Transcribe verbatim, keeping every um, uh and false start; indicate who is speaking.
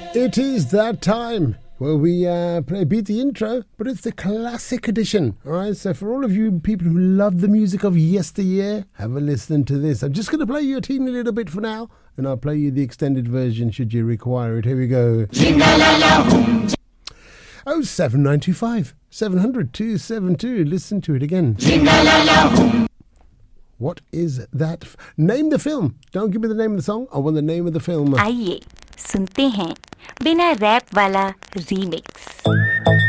Speaker 1: It is that time where we uh, play Beat the Intro, but it's the classic edition. All right, so for all of you people who love the music of yesteryear, have a listen to this. I'm just going to play you a teeny little bit for now, and I'll play you the extended version should you require it. Here we go. Oh, seven nine two five, seven hundred, two seven two. Listen to it again. What is that? F- name the film. Don't give me the name of the song. I want the name of the film.
Speaker 2: आइए सुनते हैं बिना rap वाला remix.